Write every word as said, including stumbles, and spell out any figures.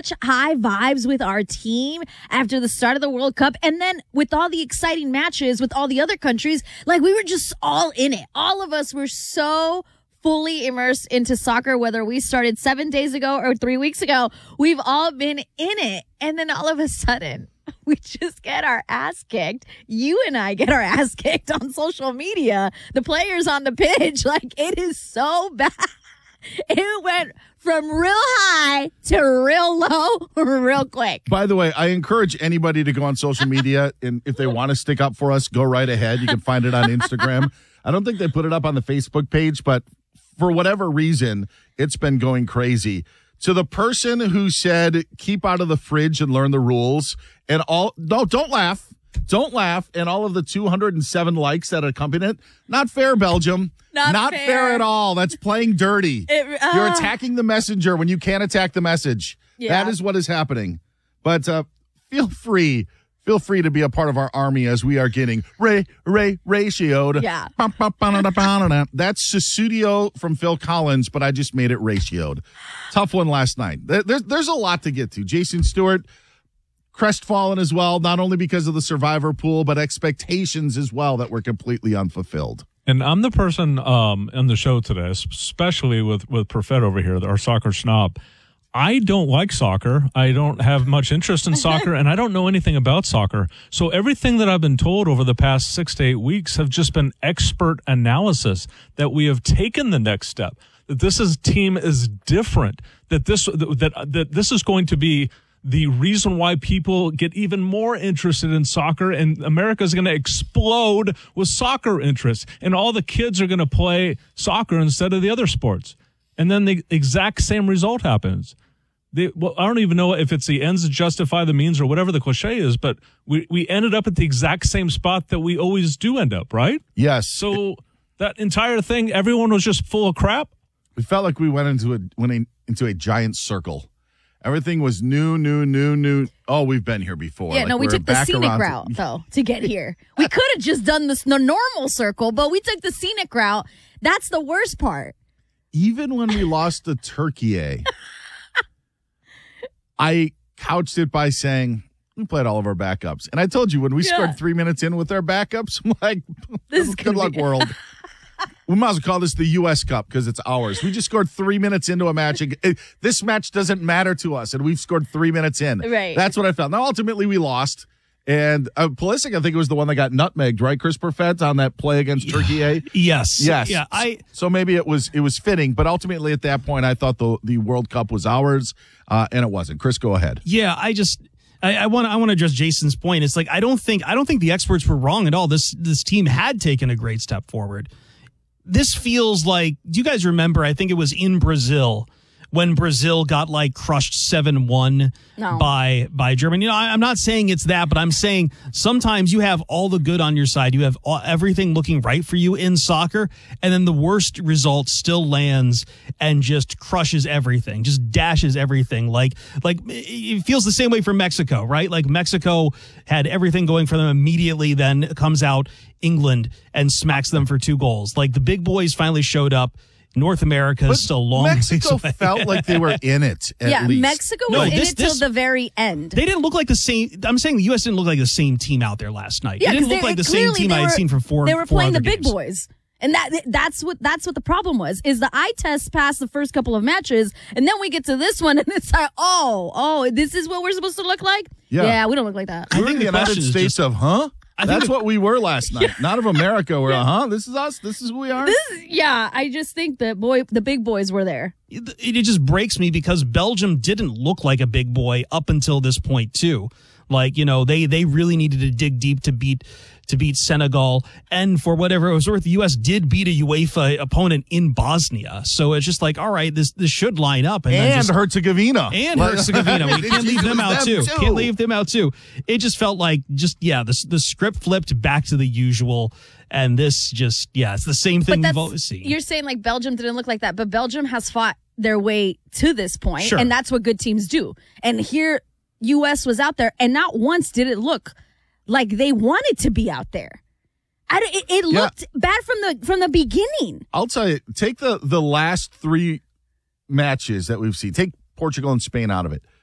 such high vibes with our team after the start of the World Cup. And then with all the exciting matches with all the other countries, like we were just all in it. All of us were so fully immersed into soccer, whether we started seven days ago or three weeks ago. We've all been in it. And then all of a sudden, we just get our ass kicked. You and I get our ass kicked on social media. The players on the pitch, like it is so bad. It went from real high to real low real quick. By the way, I encourage anybody to go on social media, and if they want to stick up for us, go right ahead. You can find it on Instagram. I don't think they put it up on the Facebook page, but for whatever reason, it's been going crazy. To the person who said, keep out of the fridge and learn the rules, and all, no, don't laugh. Don't laugh. And all of the two hundred seven likes that accompany it. Not fair, Belgium. Not, Not fair. fair at all. That's playing dirty. It, uh, You're attacking the messenger when you can't attack the message. Yeah. That is what is happening. But uh, feel free. Feel free to be a part of our army as we are getting ray, ray, ratioed. Yeah. That's Susudio from Phil Collins, but I just made it ratioed. Tough one last night. There's, there's a lot to get to. Jason Stewart, crestfallen as well, not only because of the survivor pool, but expectations as well that were completely unfulfilled. And I'm the person um, on the show today, especially with, with Perfett over here, our soccer snob. I don't like soccer. I don't have much interest in soccer, and I don't know anything about soccer. So everything that I've been told over the past six to eight weeks have just been expert analysis that we have taken the next step, that this is, team is different, that this that that this is going to be the reason why people get even more interested in soccer, and America is going to explode with soccer interest, and all the kids are going to play soccer instead of the other sports. And then the exact same result happens. They, well, I don't even know if it's the ends that justify the means or whatever the cliche is, but we, we ended up at the exact same spot that we always do end up, right? Yes. So that entire thing, everyone was just full of crap. We felt like we went into a went in, into a giant circle. Everything was new, new, new, new. Oh, we've been here before. Yeah, like no, we we're took the back scenic around route, to, though, to get here. We could have just done this the normal circle, but we took the scenic route. That's the worst part. Even when we lost to Turkey, I couched it by saying, we played all of our backups. And I told you, when we Yeah. scored three minutes in with our backups, I'm like, This is good gonna luck, be- world. We might as well call this the U S Cup because it's ours. We just scored three minutes into a match. It, this match doesn't matter to us, and we've scored three minutes in. Right. That's what I felt. Now, ultimately, we lost. And uh, Pulisic, I think it was the one that got nutmegged, right, Chris Perfett, on that play against Turkey? Yes. Yes. Yeah. I. So maybe it was it was fitting, but ultimately at that point, I thought the the World Cup was ours, uh, and it wasn't. Chris, go ahead. Yeah. I just. I want. I want to address Jason's point. It's like I don't think. I don't think the experts were wrong at all. This this team had taken a great step forward. This feels like. Do you guys remember? I think it was in Brazil when Brazil got like crushed seven one No. by by Germany. You know, I, I'm not saying it's that, but I'm saying sometimes you have all the good on your side. You have all, everything looking right for you in soccer, and then the worst result still lands and just crushes everything, just dashes everything. Like like it feels the same way for Mexico, right? Like Mexico had everything going for them immediately, then comes out England and smacks them for two goals. Like the big boys finally showed up. North America is still long Mexico ways away. felt like they were in it, at yeah, least. Mexico No, was in this- it till this- the very end. They didn't look like the same. I'm saying the U S didn't look like the same team out there last night. Yeah, it didn't 'cause look they- like the same clearly team they I had were- seen for four. They were four playing the other big games. boys. And that that's what that's what the problem was, is the eye test passed the first couple of matches, and then we get to this one, and it's like, oh, oh, this is what we're supposed to look like? Yeah. we don't look like that. We were in think the the United question is States just- of, huh? I think That's the- what we were last night. Not of America. We're, uh-huh, this is us. This is who we are. This is, yeah, I just think that boy, the big boys were there. It, it just breaks me because Belgium didn't look like a big boy up until this point too. Like, you know, they they really needed to dig deep to beat to beat Senegal, and for whatever it was worth, the U S did beat a UEFA opponent in Bosnia. So it's just like, all right, this this should line up, and, then And just, Herzegovina. and Like- Herzegovina. We can't leave them out too. Them Can't leave them out too. It just felt like just yeah, the the script flipped back to the usual, and this just yeah, it's the same thing But we've that's, always seen. you're saying like Belgium didn't look like that, but Belgium has fought their way to this point, Sure. and that's what good teams do. And here, U S was out there, and not once did it look like they wanted to be out there. I, don't- it it Yeah. looked bad from the from the beginning. I'll tell you, take the, the last three matches that we've seen. Take Portugal and Spain out of it.